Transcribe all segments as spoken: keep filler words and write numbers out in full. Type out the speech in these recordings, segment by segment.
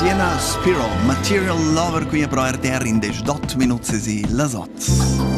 Sienna Spiro, Material Lover, qui a pro R T R in diciotto minuti e las otto.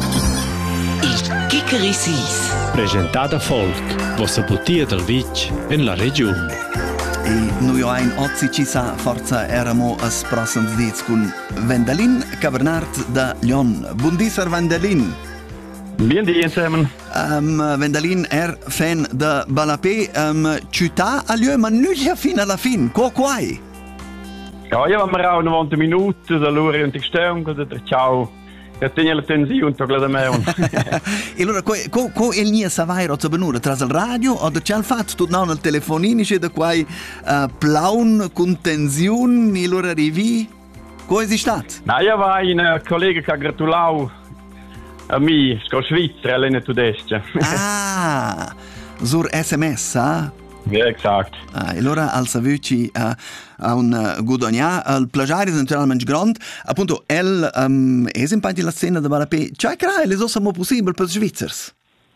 Il Chickeri Sis. Presentata Folk, vostra bottiglia del Vic in la regione. E noi ein oggi ci sa forza eramo as prossens dits con Wendelin Cabernart da Lyon. Buondisser Wendelin. Bien die insieme. Um, Wendelin er fan de Balapé. Um, città a Lyon, ma nulla fino alla fin. Co quai? Ja, io avevo auch novanta minuti, allora io ti sto, ciao. Ja, tengo la tensione, to gleda me. E allora, co co il nia savai rozza benura tras il radio o da c'è il fatto tu non il telefonino c'è da quai uh, plaun con tensione e allora arrivi. Co è stato? Na, io avevo un collega che ha gratulato a me, sco Svizzera, all'ene tedesca. Ah, sur S M S, ah? Ja, exakt. Ah, e allora al savuci uh, a un uh, gudonia, il plagiare è naturalmente grande, appunto, el um, è sempre la scena di Balapé, cioè che è l'esossa mo possibile per i svizzers?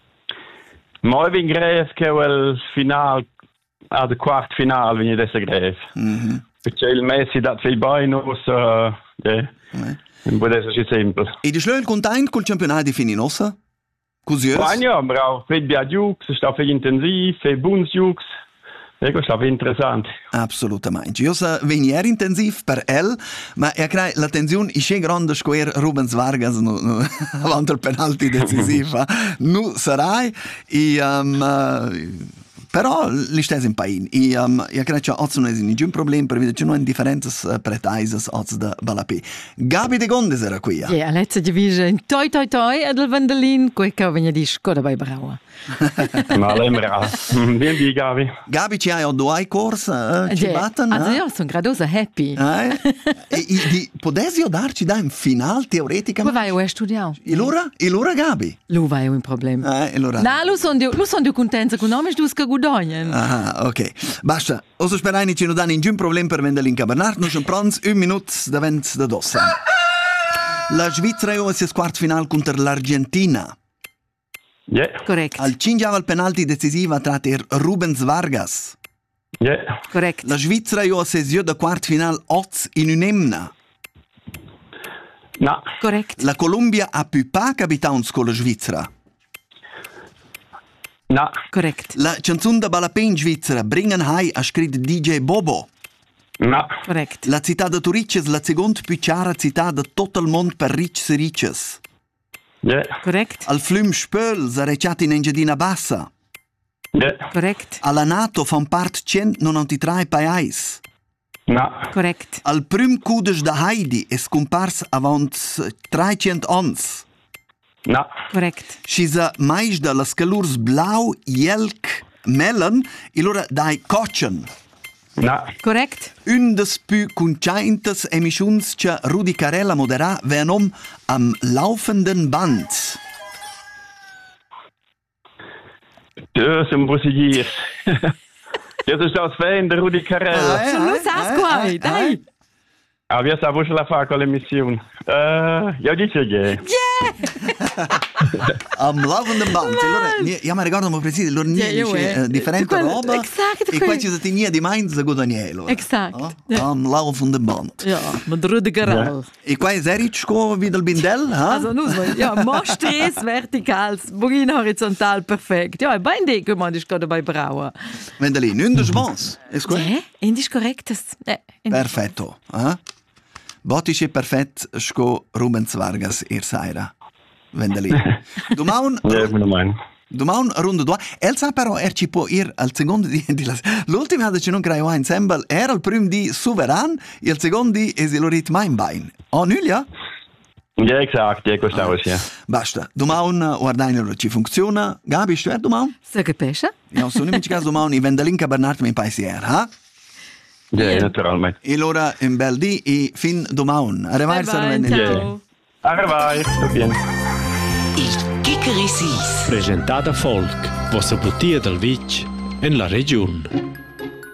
Ma io vengo greve che il finale, al quarto finale, vengo adesso greve. Mm-hmm. Perché il Messi dà il baino, so, ja, non può essere semplice. E di schlöel content col campionato di Fininossa? Così? Ja, maar auch viel Biadjux, es ist viel intensiv, viel Bundesjux. Ecco, è stato interessante. Assolutamente. Io so venier intensiv per el, ma io credo la tensione è grande square Rubens Vargas no, no, avanti il penalti decisivo. Nu sarai e um, uh, però li stesi in pain. E um, io credo che oggi non è nessun problema per vedere che non è differenti uh, pretaises oggi da Balapé. Gabi de Gondes era qui. Ja, let's divisa in toi toi toi ed il Wendelin, quei che vegna di scoda bei braua. Ma lembra. Bien die Gabi. Gabi ci hai o due corsi uh, ci battono? Also io sono gradosa happy. Eh? E, e di potessi darci da in final teoretica? Come vai a studiare? E allora? E allora Gabi? Lu vai un problema. Eh, e allora? No, lu sono lu sono di contenta con noi, tu sca gudoien. Ah, ok. Basta. Oso sperai ci non danno in problema per Wendelin Cabernart, non sono pronti un minuto davanti da dossa. La Svizzera è al quarto finale contro l'Argentina. Ja. Correct. Al cingiava il penalti decisivo tra Rubens Vargas. Ja. Correct. La Svizzera è al sesio da quarto finale oz in un'emna. No. Correct. La Colombia ha più pa capitans con la Svizzera. No. Correct. La canzone da Balapé in Svizzera, Bringen Hai, ha scritto D J Bobo. No. Correct. La città di Turices, la seconda più chiara città di tutto il mondo per ricci e ricces. Ja. Correct. Al Flum Spöl, zarecciati in Engiadina Bassa. Ja. Correct. Alla NATO fan part centonovantatré paesi. No. Correct. Al prim cudes da Heidi è scomparso avanti trecento anni. No. Correct. Scisa mais da las calurs blau, jelk, melon, e lora dai coccian. No. Correct. Un des più conciantes emissions che Rudi Carella moderà venom am laufenden Band. Das ist ein Brasilier. Jetzt ist das Fan der Rudi Carella. Ah, Sono sas quai, dai. Aber jetzt habe ich la fare con l'emissione. Uh, io dico che. Am laufenden Band. Allora, io mi ricordo mo preciso, allora Yeah, io niente è. differente Quello- roba. Exact, E quel- qua ci sono nia di Mainz a Godaniello. Exact. Ja. Am laufenden Band. Ja, mit Rudi Carell. E qua è Sericco wie del Bindel, ha? Also nur so, ja, Mostes vertikals, Bugin horizontal perfekt. Ja, bei den kann man dich gerade bei Brauer. Wendelin, un de svans. Is qua? Ja, indisch korrektes. Ja, Perfetto, ha? Botice perfett sco Rubens Vargas er saira. Wendelin. Domaun, Ja, ich meine. domaun runde due. El sa però er ci può ir al secondo di di la. L'ultima ha che non creo ensemble era il primo di Souveran e il secondo di Esilorit Mainbein. Oh, Nulia? Ja, exakt, ja, questo è ja. Basta. Domaun guardai ci funziona. Gabi, stu er domaun? so che pesce? Ja, sono in caso domaun i Wendelin Cabernart mein paesier, ha? Ja, naturalmente. E allora un bel di e fin domaun. Arrivederci. Bye bye, Wendelin. ciao. Arrivai, sto bene. Il Chickeri Sis. Presentata Folk, vostra bottiglia del Vic in la regione.